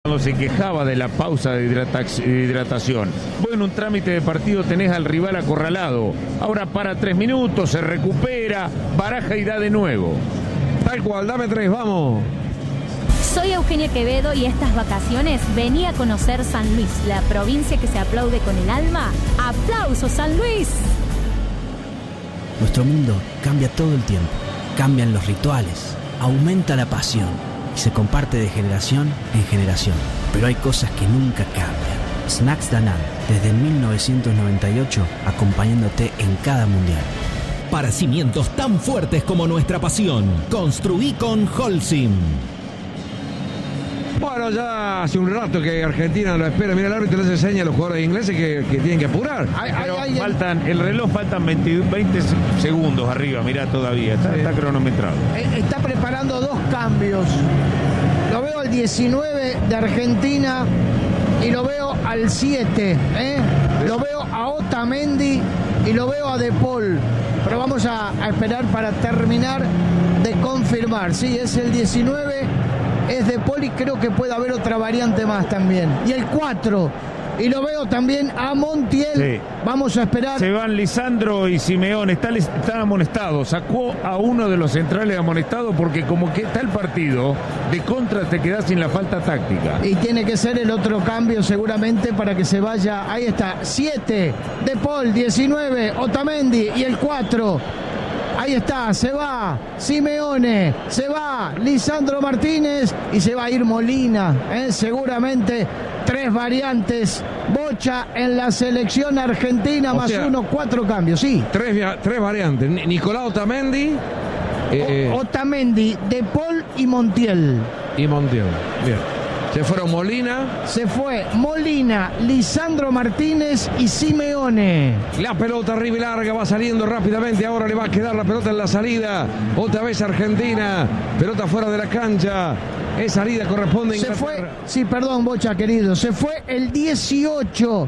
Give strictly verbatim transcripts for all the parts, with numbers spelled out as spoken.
Se quejaba de la pausa de hidratación. Vos en un trámite de partido tenés al rival acorralado. Ahora para tres minutos, se recupera, baraja y da de nuevo. Tal cual, dame tres, vamos. Soy Eugenia Quevedo y estas vacaciones vení a conocer San Luis, la provincia que se aplaude con el alma. ¡Aplausos, San Luis! Nuestro mundo cambia todo el tiempo. Cambian los rituales, aumenta la pasión y se comparte de generación en generación. Pero hay cosas que nunca cambian. Snacks Danone, desde mil novecientos noventa y ocho, acompañándote en cada mundial. Para cimientos tan fuertes como nuestra pasión, construí con Holcim. Bueno, ya hace un rato que Argentina lo espera. Mira, el árbitro les enseña a los jugadores ingleses que, que tienen que apurar. Ay, Pero ay, ay, faltan, el reloj faltan veinte, veinte segundos arriba, mirá todavía, está, sí. está cronometrado. Está preparando dos cambios. Lo veo al diecinueve de Argentina y lo veo al siete. ¿eh? Lo veo a Otamendi y lo veo a De Paul. Pero vamos a, a esperar para terminar de confirmar. Sí, es el diecinueve. Es De Paul y creo que puede haber otra variante más también. Y el cuatro. Y lo veo también a Montiel. Sí. Vamos a esperar. Se van Lisandro y Simeone. Están, están amonestados. Sacó a uno de los centrales amonestados porque como que está el partido, de contra te quedás sin la falta táctica. Y tiene que ser el otro cambio seguramente para que se vaya. Ahí está. siete. De Paul. diecinueve. Otamendi. Y el cuatro. Ahí está, se va Simeone, se va Lisandro Martínez y se va a ir Molina. ¿eh? Seguramente tres variantes. Bocha en la selección argentina, o más sea, uno, cuatro cambios, sí. Tres, tres variantes. Nicolás Otamendi. Eh, Otamendi, De Paul y Montiel. Y Montiel, bien. Se fueron Molina. Se fue Molina, Lisandro Martínez y Simeone. La pelota arriba y larga, va saliendo rápidamente. Ahora le va a quedar la pelota en la salida. Otra vez Argentina. Pelota fuera de la cancha. Es salida, corresponde a Se Inglaterra. fue, sí, perdón, Bocha, querido. Se fue el dieciocho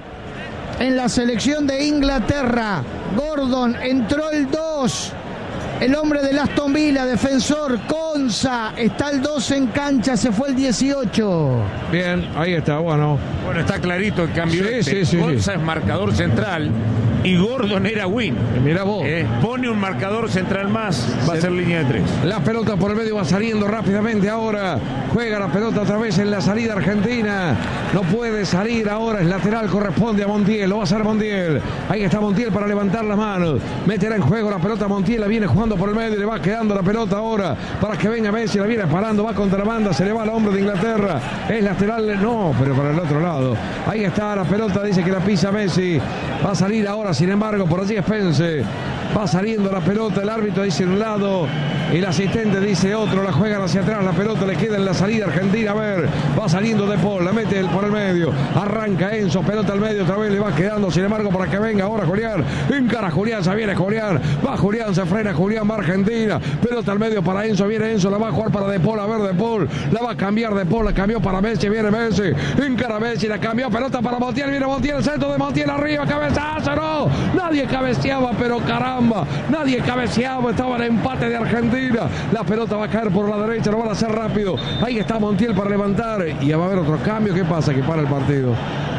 en la selección de Inglaterra. Gordon, entró el dos. El hombre del Aston Villa, defensor, Konsa, está el dos en cancha, se fue el dieciocho. Bien, ahí está, bueno. Bueno, está clarito el cambio. Sí, este. sí, sí, Konsa sí. es marcador central y Gordon era win. Mira vos. Eh, pone un marcador central más, va a ser línea de tres. La pelota por el medio va saliendo rápidamente ahora. Juega la pelota otra vez en la salida argentina. No puede salir ahora, es lateral, corresponde a Montiel. Lo va a hacer Montiel. Ahí está Montiel para levantar las manos. Meterá en juego la pelota Montiel, la viene jugando por el medio, le va quedando la pelota ahora para que venga Messi, la viene parando, va contra la banda, se le va al hombre de Inglaterra. Es lateral, no, pero para el otro lado. Ahí está la pelota, dice que la pisa Messi. Va a salir ahora, sin embargo, por allí Spence. Va saliendo la pelota, el árbitro dice un lado, el asistente dice otro, la juegan hacia atrás, la pelota le queda en la salida argentina, a ver, va saliendo De Paul, la mete por el medio, arranca Enzo, pelota al medio, otra vez le va quedando, sin embargo, para que venga ahora Julián, encara Julián, se viene Julián, va Julián, se frena Julián, va Argentina, pelota al medio para Enzo, viene Enzo, la va a jugar para De Paul, a ver De Paul, la va a cambiar De Paul, la cambió para Messi, viene Messi, encara Messi, la cambió, pelota para Montiel, viene Montiel, el centro de Montiel arriba, cabezazo, no, nadie cabeceaba, pero caramba, nadie cabeceaba, estaba el empate de Argentina, la pelota va a caer por la derecha, lo van a hacer rápido, ahí está Montiel para levantar, y va a haber otro cambio, ¿qué pasa? Que para el partido.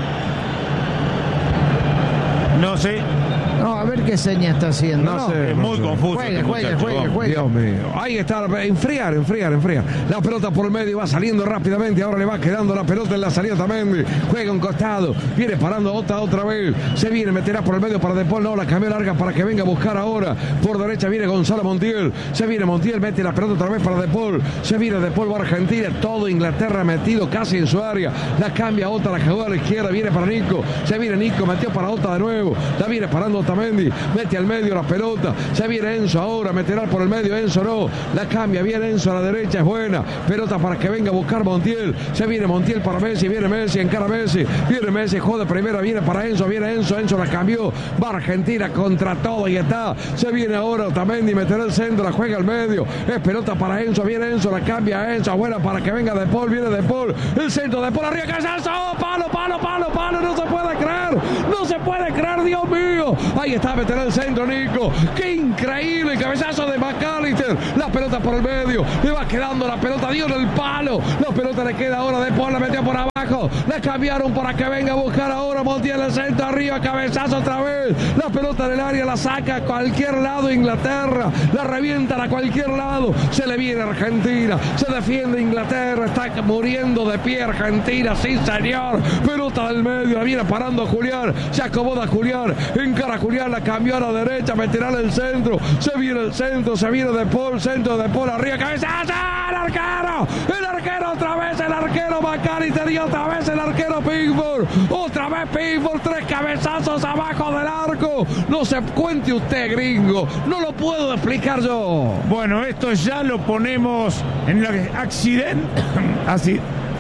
No sé. No, a ver qué seña está haciendo. No, no sé, es no muy sé. confuso. Juegue, este juegue, muchacho, juegue, vamos. juegue. Dios mío, ahí está, enfriar, enfriar, enfriar. La pelota por el medio va saliendo rápidamente, ahora le va quedando la pelota en la salida también. Juega un costado, viene parando otra otra vez. Se viene, meterá por el medio para De Paul, no, la cambió larga para que venga a buscar ahora. Por derecha viene Gonzalo Montiel. Se viene Montiel, mete la pelota otra vez para De Paul. Se viene De Paul, va Argentina, todo Inglaterra metido casi en su área. La cambia otra, la jugada a la izquierda, viene para Nico. Se viene Nico, metió para otra de nuevo. La viene parando Otamendi, mete al medio la pelota. Se viene Enzo ahora, meterá por el medio Enzo, no, la cambia bien Enzo a la derecha, es buena, pelota para que venga a buscar Montiel, se viene Montiel para Messi, viene Messi, encara Messi, viene Messi, jode primera, viene para Enzo, viene Enzo, Enzo la cambió, va Argentina contra todo y está, se viene ahora Otamendi, meterá el centro, la juega al medio, es pelota para Enzo, viene Enzo, la cambia Enzo, buena para que venga De Paul, viene De Paul, el centro De Paul, arriba, cabezazo, oh, palo, palo, palo, palo, no se puede creer, no se puede creer, Dios mío, ahí está, meterá el centro, Nico, qué increíble, cabezazo de McAllister, la pelota por el medio, le va quedando la pelota, dio en el palo, la pelota le queda ahora De Paul, la metió por abajo. La cambiaron para que venga a buscar ahora Montiel el centro arriba, cabezazo otra vez. La pelota del área la saca a cualquier lado Inglaterra. La revientan a cualquier lado. Se le viene Argentina. Se defiende Inglaterra. Está muriendo de pie Argentina. Sí, señor. Pelota del medio. La viene parando Julián. Se acomoda Julián. Encara Julián. La cambió a la derecha. Meterá el centro. Se viene el centro. Se viene de Paul. Centro de Paul arriba. Cabezazo. El arquero. El arquero otra vez. El arquero McAllister y otra vez el arquero Pickford. Otra vez Pickford. Tres cabezazos abajo del arco. No se cuente usted, gringo. No lo puedo explicar yo. Bueno, esto ya lo ponemos en el accidente. Así.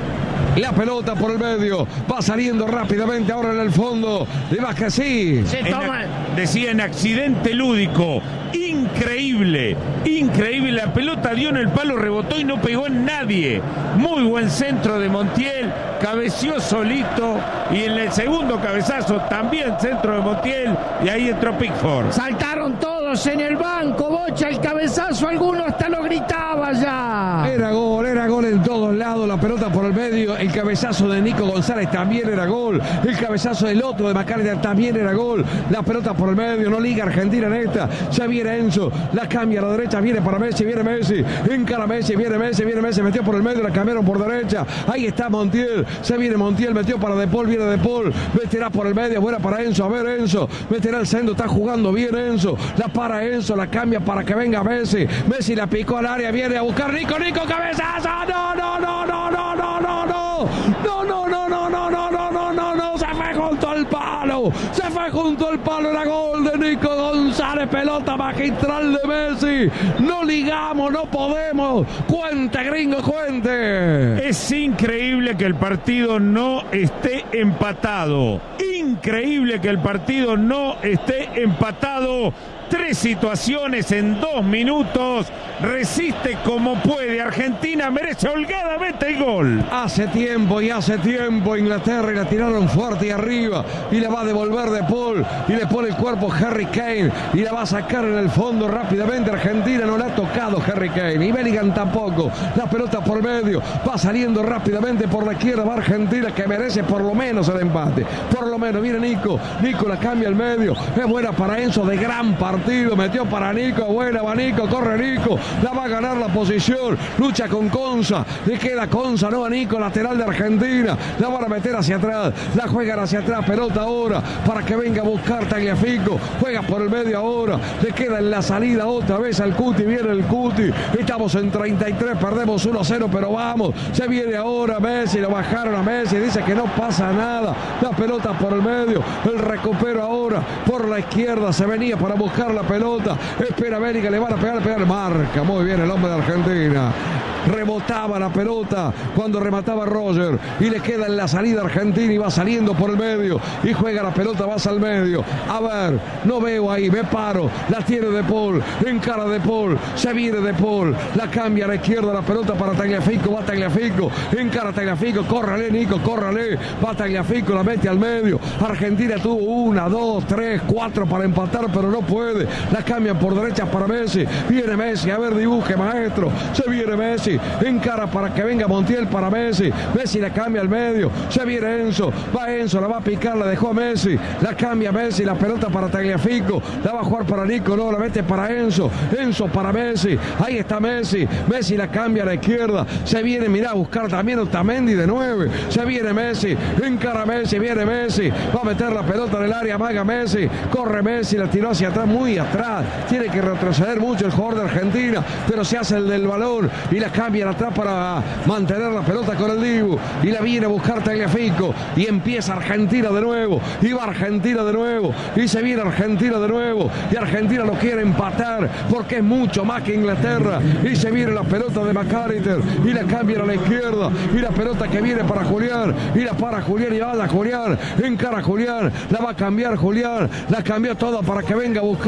La pelota por el medio. Va saliendo rápidamente ahora en el fondo. De Vázquez, sí. Se toma. Decía en accidente lúdico. Increíble. Increíble. La pelota dio en el palo, rebotó y no pegó en nadie. Muy buen centro de Montiel. Cabeció solito. Y en el segundo cabezazo también centro de Montiel. Y ahí entró Pickford. Saltaron todos en el banco. Bocha el cabezazo. Alguno hasta lo gritaba ya. Era gol, era gol en todos lados. La pelota por el medio. El cabezazo de Nico González también era gol. El cabezazo del otro de McAllister también era gol. La pelota por el medio. No liga Argentina en esta. Ya viene Enzo. La cambia a la derecha. Viene para Messi. Viene Messi. Encara Messi. Viene Messi. Viene Messi. Metió por el medio. La cambiaron por derecha. Ahí está Montiel. Se viene Montiel. Metió para De Paul. Viene De Paul. Meterá por el medio. Buena para Enzo. A ver Enzo. Meterá el centro. Está jugando bien Enzo. La para Enzo. La cambia para que venga Messi. Messi la picó al área. Viene a buscar Nico. Nico. Cabezazo. No, no, no, no, no, no, no, no. No, no, no, no, no, no, no, no, no, no. Se fue junto al palo. Se fue junto al palo. Era gol de Nico González. Pelota magistral de Messi. No ligamos, no podemos. Cuente, gringo, cuente. Es increíble que el partido no esté empatado. Increíble que el partido no esté empatado. Tres situaciones en dos minutos. Resiste como puede. Argentina merece holgadamente el gol. Hace tiempo y hace tiempo Inglaterra y la tiraron fuerte y arriba. Y la va a devolver De Paul. Y le pone el cuerpo Harry Kane. Y la va a sacar en el fondo rápidamente. Argentina no la ha tocado Harry Kane. Y Bellingham tampoco. La pelota por medio. Va saliendo rápidamente por la izquierda. Va Argentina que merece por lo menos el empate. Por lo menos. Viene Nico. Nico la cambia al medio. Es buena para Enzo de gran partido. Metió para Nico, buena va Nico, corre Nico, la va a ganar la posición, lucha con Conza, le queda Conza, no a Nico, lateral de Argentina, la van a meter hacia atrás, la juegan hacia atrás, pelota ahora, para que venga a buscar Tagliafico, juega por el medio ahora, le queda en la salida otra vez al Cuti, viene el Cuti, estamos en treinta y tres, perdemos uno a cero, pero vamos, se viene ahora Messi, lo bajaron a Messi, dice que no pasa nada, la pelota por el medio, el recupero ahora, por la izquierda, se venía para buscar la pelota, espera Bellingham, le van a pegar, pegar, marca muy bien el hombre de Argentina. Rebotaba la pelota cuando remataba Roger y le queda en la salida Argentina y va saliendo por el medio y juega la pelota, vas al medio. A ver, no veo ahí, me paro, la tiene De Paul, encara De Paul, se viene De Paul, la cambia a la izquierda la pelota para Tagliafico, va Tagliafico, encara Tagliafico, córrale Nico, córrale, va Tagliafico, la mete al medio. Argentina tuvo una, dos, tres, cuatro para empatar, pero no puede. La cambian por derecha para Messi, viene Messi, a ver, dibuje maestro, se viene Messi, encara para que venga Montiel para Messi, Messi la cambia al medio, se viene Enzo, va Enzo, la va a picar, la dejó a Messi, la cambia Messi, la pelota para Tagliafico, la va a jugar para Nico, no, la mete para Enzo, Enzo para Messi, ahí está Messi, Messi la cambia a la izquierda, se viene, mirá, a buscar también Otamendi de nueve, se viene Messi, encara Messi, viene Messi, va a meter la pelota en el área, maga Messi, corre Messi, la tiró hacia atrás, muy atrás, tiene que retroceder mucho el jugador de Argentina, pero se hace el del balón y la cambia atrás para mantener la pelota con el Dibu y la viene a buscar Tagliafico y empieza Argentina de nuevo y va Argentina de nuevo y se viene Argentina de nuevo y Argentina lo quiere empatar porque es mucho más que Inglaterra y se viene la pelota de McAllister y la cambia a la izquierda y la pelota que viene para Julián y la para Julián y vaya Julián, encara Julián, la va a cambiar Julián, la cambió toda para que venga a buscar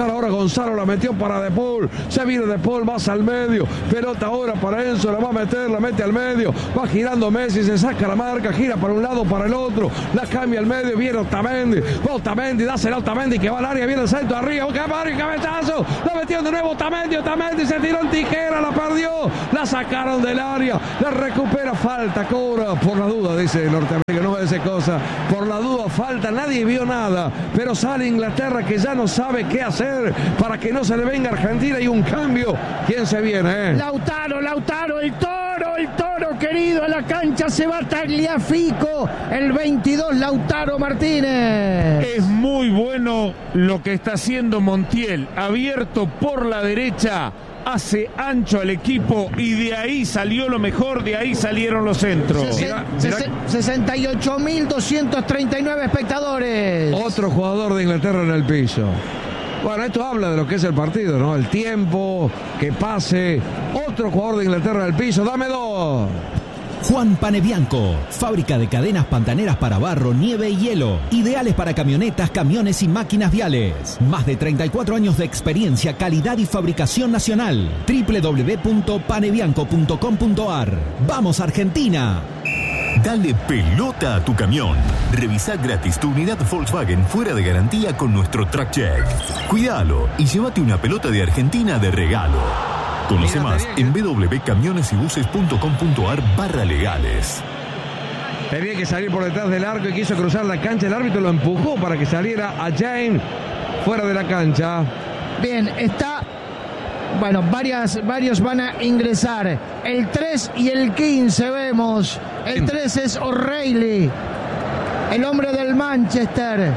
cruzar ahora Gonzalo, la metió para De Paul, se viene De Paul, más al medio, pelota ahora para Enzo, la va a meter, la mete al medio, va girando Messi, se saca la marca, gira para un lado, para el otro, la cambia al medio, viene Otamendi, Otamendi, dásela a Otamendi que va al área, viene el centro arriba, cabezazo, la metió de nuevo Otamendi, Otamendi se tiró en tijera, la perdió, la sacaron del área, la recupera, falta, cobra, por la duda, dice Norteamérica, no dice cosa, por la duda, falta, nadie vio nada, pero sale Inglaterra que ya no sabe qué hacer para que no se le venga a Argentina y un cambio. ¿Quién se viene? Eh? Lautaro, Lautaro, el toro, el toro querido a la cancha, se va Tagliafico, el veintidós, Lautaro Martínez. Es muy bueno lo que está haciendo Montiel, abierto por la derecha, hace ancho al equipo y de ahí salió lo mejor, de ahí salieron los centros. Mirá, mirá. sesenta y ocho mil doscientos treinta y nueve espectadores. Otro jugador de Inglaterra en el piso. Bueno, esto habla de lo que es el partido, ¿no? El tiempo, que pase. Otro jugador de Inglaterra en el piso. Dame dos. Juan Panebianco, fábrica de cadenas pantaneras para barro, nieve y hielo, ideales para camionetas, camiones y máquinas viales. Más de treinta y cuatro años de experiencia, calidad y fabricación nacional. doble u doble u doble u punto panebianco punto com punto a r. ¡Vamos, Argentina! Dale pelota a tu camión. Revisa gratis tu unidad Volkswagen fuera de garantía con nuestro Track Check. Cuídalo y llévate una pelota de Argentina de regalo. Conoce más en w w w punto camiones y buses punto com punto a r barra legales. Tenía que salir por detrás del arco y quiso cruzar la cancha. El árbitro lo empujó para que saliera a James fuera de la cancha. Bien, está... Bueno, varias, varios van a ingresar. El tres y el quince vemos. El tres es O'Reilly, el hombre del Manchester.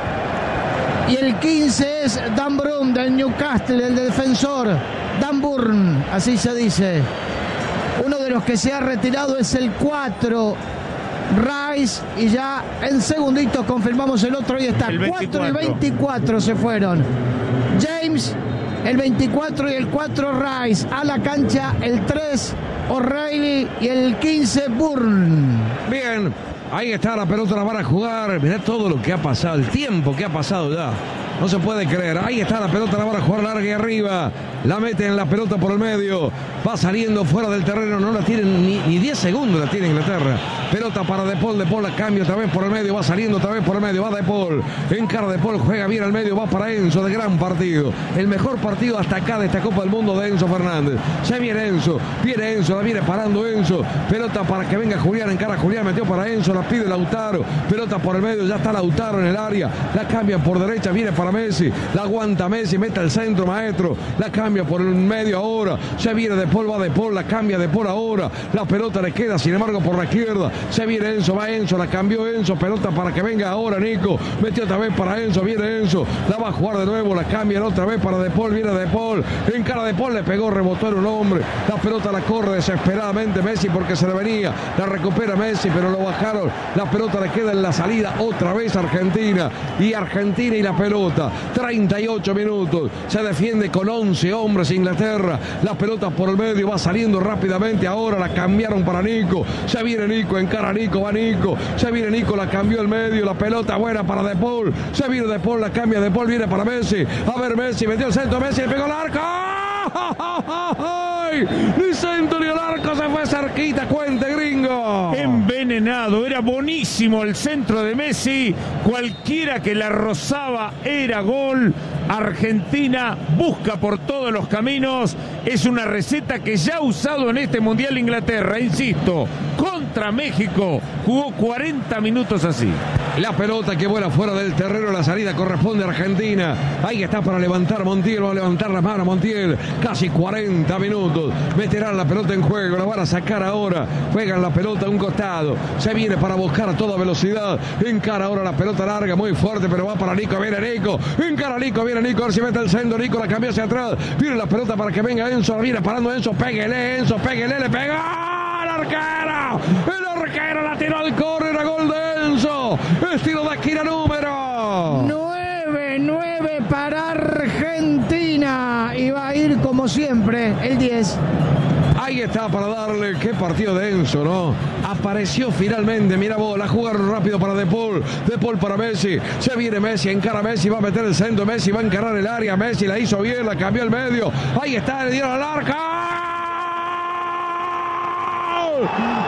Y el quince es Dan Burn del Newcastle, el defensor. Dan Burn, así se dice. Uno de los que se ha retirado es el cuatro, Rice, y ya en segunditos confirmamos el otro. Ahí está, el cuatro y veinticuatro se fueron. James, el veinticuatro y el cuatro Rice. A la cancha el tres, O'Reilly, y el quince Burn. Bien, ahí está la pelota, la van a jugar. Mirá todo lo que ha pasado, el tiempo que ha pasado ya. No se puede creer. Ahí está la pelota, la van a jugar larga y arriba. La meten la pelota por el medio. Va saliendo fuera del terreno. No la tienen ni, ni diez segundos la tiene Inglaterra. Pelota para De Paul. De Paul la cambia otra vez por el medio. Va saliendo otra vez por el medio. Va De Paul. Encara De Paul. Juega bien al medio. Va para Enzo. De gran partido. El mejor partido hasta acá de esta Copa del Mundo de Enzo Fernández. Se viene Enzo. Viene Enzo. La viene parando Enzo. Pelota para que venga Julián. Encara a Julián. Metió para Enzo. La pide Lautaro. Pelota por el medio. Ya está Lautaro en el área. La cambia por derecha. Viene para Messi, la aguanta Messi, mete al centro, maestro, la cambia por el medio ahora, se viene De Paul, va De Paul, la cambia De Paul ahora, la pelota le queda sin embargo por la izquierda, se viene Enzo, va Enzo, la cambió Enzo, pelota para que venga ahora Nico, metió otra vez para Enzo, viene Enzo, la va a jugar de nuevo, la cambia otra vez para De Paul, viene De Paul, en cara De Paul, le pegó, rebotó en un hombre, la pelota la corre desesperadamente Messi porque se le venía, la recupera Messi, pero lo bajaron, la pelota le queda en la salida, otra vez Argentina, y Argentina y la pelota, treinta y ocho minutos, se defiende con once hombres Inglaterra, la pelota por el medio, va saliendo rápidamente, ahora la cambiaron para Nico, se viene Nico, encara Nico, va Nico, se viene Nico, la cambió el medio, la pelota buena para De Paul, se viene De Paul, la cambia De Paul, viene para Messi, a ver Messi, metió el centro, Messi le pegó el arco, ¡ay! Ni centro ni el arco, se fue cerquita, cuente gringo. Envenenado, era buenísimo el centro de Messi, cualquiera que la rozaba era gol. Argentina busca por todos los caminos, es una receta que ya ha usado en este Mundial Inglaterra, insisto, contra México, jugó cuarenta minutos así. La pelota que vuela fuera del terreno, la salida corresponde a Argentina, ahí está para levantar Montiel, va a levantar la mano Montiel, casi cuarenta minutos, meterán la pelota en juego, la van a sacar ahora, juegan la pelota a un costado, se viene para buscar a toda velocidad, encara ahora la pelota larga, muy fuerte, pero va para Nico, viene Nico, encara Nico, viene Nico, a ver si mete el centro, Nico la cambió hacia atrás, viene la pelota para que venga Enzo, la viene parando Enzo, péguele Enzo, péguele, le pega, el arquero, el arquero la tiró al córner, a gol de Enzo, estilo de esquina número nueve, nueve para Argentina, y va a ir como siempre el diez. Ahí está para darle. Qué partido denso, ¿no? Apareció finalmente. Mira vos, la jugaron rápido para De Paul. De Paul para Messi. Se viene Messi, encara Messi, va a meter el centro. Messi va a encarar el área. Messi la hizo bien, la cambió al medio. Ahí está, le dieron al arca.